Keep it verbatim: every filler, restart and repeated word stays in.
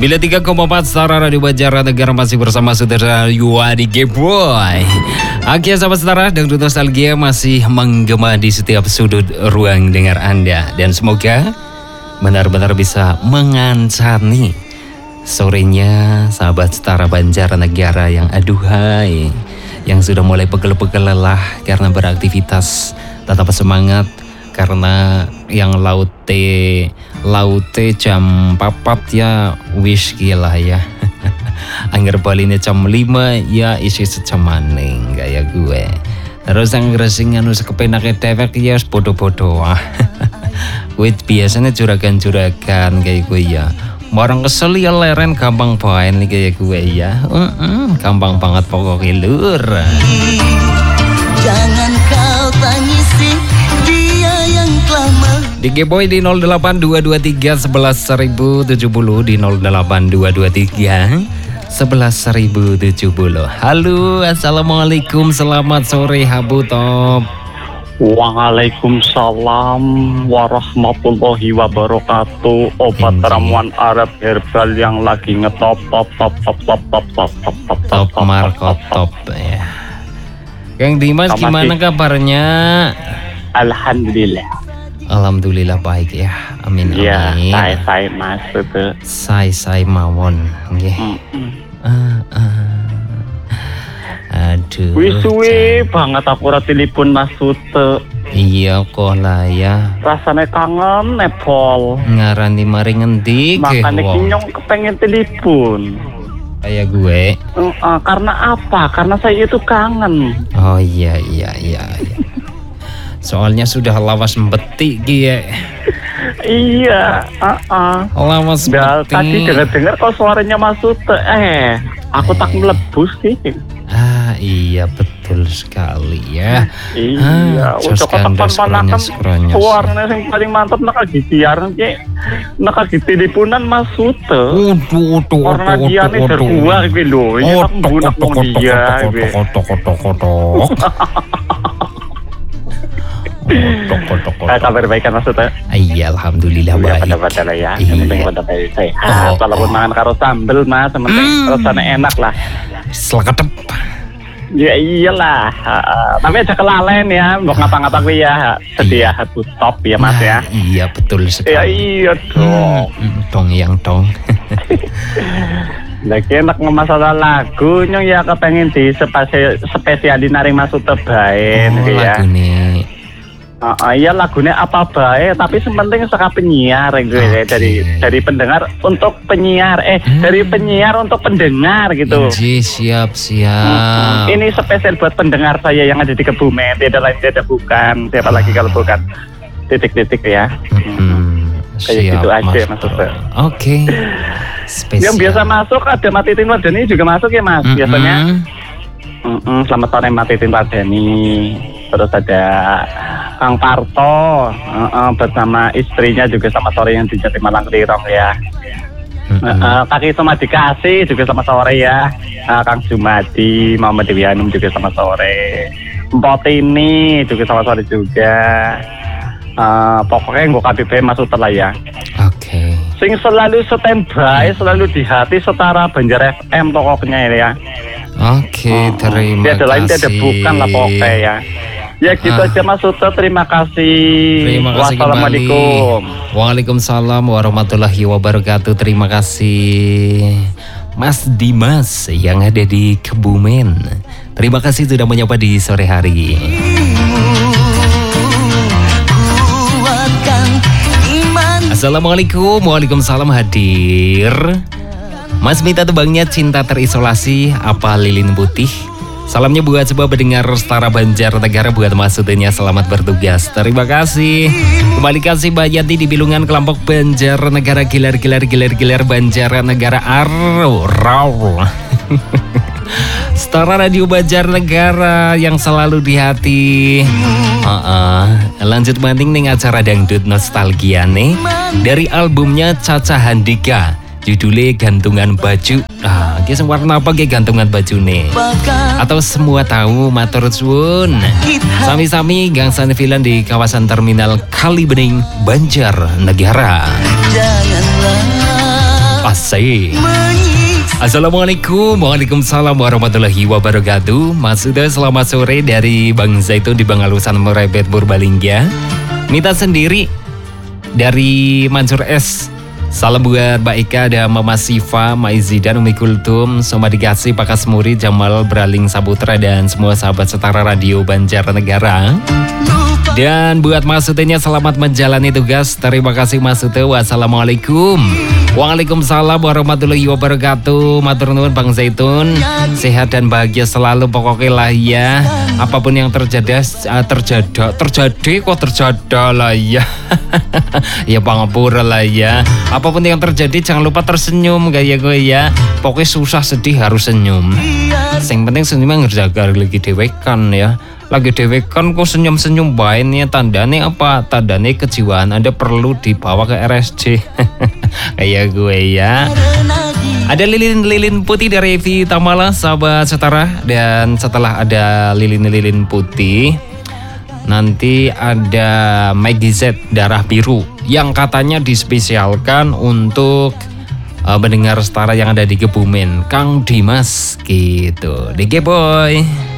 sembilan puluh tiga koma empat Setara Radio Banjarnegara masih bersama saudara Yuadi G-Boy. Oke sahabat Setara, dangdut nostalgia masih menggema di setiap sudut ruang dengar Anda. Dan semoga benar-benar bisa mengancani sorenya sahabat Setara Banjarnegara yang aduhai, yang sudah mulai pegel-pegel lelah karena beraktivitas. Tetap semangat karena yang laute laute jam papat ya wis gila ya. Angger baline jam lima ya isi sejam maning gaya gue. Terus yang resing anu sekepenake dewek ya bodoh-bodoh. Gue biasanya juragan-juragan kayak gue ya. Barang kesel ya leren gampang bae nih kayak gue ya. Uh-uh, gampang banget pokoknya lur. Jangan kau tangisi dia yang telah di G-Boy di nol delapan dua dua tiga sebelas seribu tujuh puluh, di nol delapan dua dua tiga sebelas seribu tujuh puluh. Halo, assalamualaikum, selamat sore Habu Top. Waalaikumsalam warahmatullahi wabarakatuh. Obat ramuan Arab herbal yang lagi ngetop top top top top top top top top top markot top ya. Kang Dimas gimana kabarnya? Alhamdulillah. Alhamdulillah baik ya. Amin amin. Ya, saya saya Mas itu. Saya saya mawon nggih. Ah, ah. Aduh. Wis suwe banget aku ora telepon Mas Sute. Iya kok lah ya. Rasane kangen nepol. Ngarani mari ngendi ke? Makane kinyong kepengen telepon. Kayak gue. Uh, uh, karena apa? Karena saya itu kangen. Oh iya iya iya. iya. Soalnya sudah lawas mbeti gie. Iya, uh, uh. lawas mbeti. Tadi dengar-dengar kok suaranya Mas Sute. Eh, aku eh. tak melebus sih. Ah iya betul sekali ya. Iya, udah ketepan panakan suaranya yang paling mantap nak gisiaran ki. Nak teleponan Mas Sute. Uduh uduh Karena dia nih terbuah iki lho. Ini tak bunak wong dia. Eh, kabar baik kan Mas Sute? Iya, alhamdulillah baik. Ya pada-pada lah ya. Yang penting pada baik sehat. Walaupun makan karo sambel Mas, yang penting rasanya enak lah. Seleketep. Ya iyalah, uh, tapi aja kelalen ya, mau ngapa-ngapa gue ya, sedia hatu top ya Mas ya. Iya betul sekali. Ya iya dong. Hmm, dong yang dong. Lagi enak ngemasalah lagu, nyong ya kepengen di spesial spesialin naring Mas Sute bae oh, ya. Lagu nih. Uh, uh, iya lagunya apa baik, tapi sementing saka penyiar gue okay. dari dari pendengar untuk penyiar, eh hmm. dari penyiar untuk pendengar gitu. Inji, siap siap. Hmm, ini spesial buat pendengar saya yang ada di Kebumen, tidak lain tidak bukan, siapa lagi kalau bukan titik-titik ya. Hmm, kayak gitu aja Mas Sute. Oke. Spesial. Yang biasa masuk ada Matitin Wadani juga masuk ya Mas, mm-hmm. biasanya. Mm-mm, selamat sore Matitin Wadani. Terus ada Kang Parto uh, uh, bersama istrinya juga sama sore yang di Jati Malang Lirong ya. Mm-hmm. uh, uh, Kaki Soma Dikasih juga sama sore ya. uh, Kang Jumadi, Muhammad Dewi Hanum juga sama sore. Mpot ini juga sama sore juga. uh, Pokoknya gue K B B Mas Sute lah ya. Oke. Okay. Sing selalu standby, selalu di hati Setara Banjar F M pokoknya ya. Oke, okay, oh, terima dia ada kasih. lain dia ada bukan lah pokoknya ya. Ya gitu ah. aja Mas Sute, terima kasih. Terima kasih Wassalamualaikum. Kembali. Waalaikumsalam warahmatullahi wabarakatuh. Terima kasih Mas Dimas yang ada di Kebumen. Terima kasih sudah menyapa di sore hari. Assalamualaikum. Waalaikumsalam hadir. Mas minta tebangnya Cinta Terisolasi apa Lilin Putih. Salamnya buat sebuah pendengar Setara Banjarnegara, buat Mas Sutenya selamat bertugas. Terima kasih. Kembali kasih Mbak Yanti di Bilungan kelompok Banjarnegara, gilar gilar gilar gilar Banjarnegara Arrow raw. Setara Radio Banjarnegara yang selalu di hati. Uh-uh. Lanjut banding nih acara dangdut nostalgia nih dari albumnya Caca Handika. Judulnya Gantungan Baju. Ah, kisah warna apa ke gantungan baju nih? Atau semua tahu matur suwun. Sami-sami gangsan Villan di kawasan terminal Kalibening, Banjarnegara. Asik. Assalamualaikum, waalaikumsalam warahmatullahi wabarakatuh. Mas Uda, selamat sore dari Bang Zaitun di Bangalusan Merebet Purbalingga. Mita sendiri dari Mansur S. Salam buat Mbak Ika, ada Mama Siva, Mbak Izidan, Umi Kultum, Soma Dikasih, Pak Kasmuri, Jamal Braling Saputra, dan semua sahabat setara Radio Banjarnegara. Dan buat Mas Utenya, selamat menjalani tugas. Terima kasih Mas Ute. Wassalamualaikum. Waalaikumsalam warahmatullahi wabarakatuh. Matur nuwun Bang Zaitun. Sehat dan bahagia selalu pokoknya lah ya. Apapun yang terjadi, terjadi, terjadi kok terjadi lah ya. Ya pangapura lah ya. Apapun yang terjadi jangan lupa tersenyum gaya gue ya. Pokoknya susah sedih harus senyum. Yang penting senyumnya ngerjaga lagi dewekan ya. Lagi dewekan kok senyum-senyum bainnya, tandanya apa? Tandanya kejiwaan Anda perlu dibawa ke R S C. Kayak gue ya. Ada lilin-lilin putih dari Evi Tamala, sahabat setara. Dan setelah ada lilin-lilin putih, nanti ada Maggie Z Darah Biru yang katanya dispesialkan untuk uh, mendengar setara yang ada di Kebumen, Kang Dimas gitu. D G Boy.